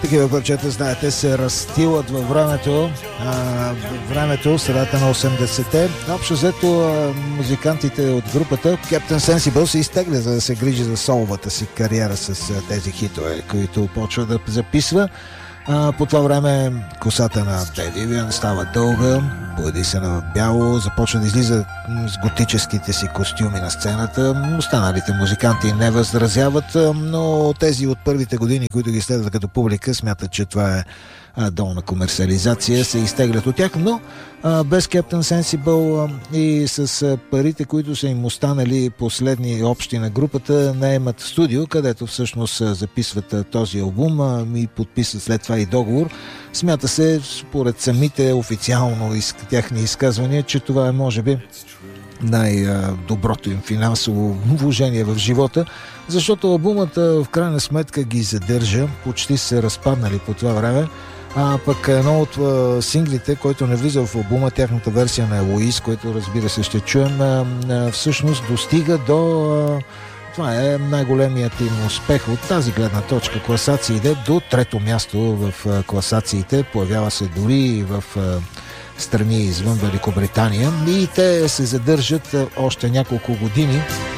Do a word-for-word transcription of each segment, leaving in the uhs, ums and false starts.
Такива парчета, знаете, се разстилат във времето, а, времето, средата на осемдесетте. Общо взето музикантите от групата Captain Sensible се изтегля, за да се грижи за соловата си кариера с тези хитове, които почва да записва. А, по това време косата на Ted Vivian става дълга, бъди се на бяло, започва да излиза с готическите си костюми на сцената. Останалите музиканти не възразяват, но тези от първите години, които ги следват като публика, смятат, че това е долна комерциализация, се изтеглят от тях, но а, без Captain Sensible а, и с а, парите, които са им останали последни общи на групата, наемат студио, където всъщност а, записват а, този албум а, и подписват след това и договор. Смята се, според самите официално из, тяхни изказвания, че това е може би най-доброто им финансово вложение в живота, защото албумът в крайна сметка ги задържа, почти се разпаднали по това време. А пък едно от а, синглите, който не влиза в албума, тяхната версия на Елоиз, който разбира се ще чуем, а, а, всъщност достига до... А, това е най-големият им успех от тази гледна точка. Класациите до трето място в а, класациите, появява се дори и в а, страни извън Великобритания и те се задържат а, още няколко години,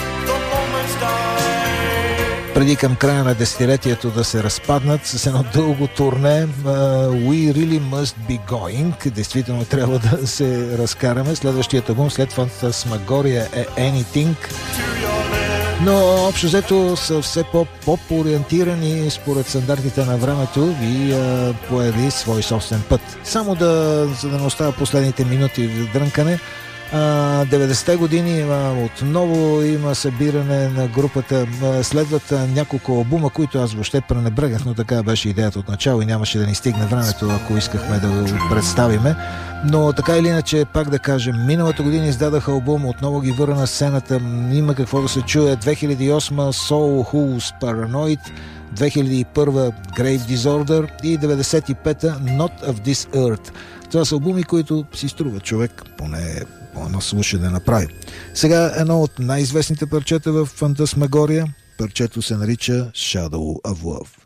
преди към края на десетилетието да се разпаднат с едно дълго турне. uh, We Really Must Be Going. Действително трябва да се разкараме. Следващият албум след Фантасмагория е Anything. Но общо взето са все по-поп-ориентирани според стандартите на времето и uh, поели свой собствен път. Само да, за да не остава последните минути в дрънкане, деветдесетте години отново има събиране на групата. Следват няколко албума, които аз въобще пренебрегнах, но така беше идеята от начало и нямаше да ни стигне времето, ако искахме да го представиме. Но така или иначе, пак да кажем, миналата година издадаха албум, отново ги върна на сцената, има какво да се чуе. две хиляди и осма Soul Who's Paranoid, две хиляди и първа Grave Disorder и деветдесет и пета Not of This Earth. Това са албуми, които си струва човек поне едно слушане да направи. Сега едно от най-известните парчета в Фантасмагория. Парчето се нарича Shadow of Love.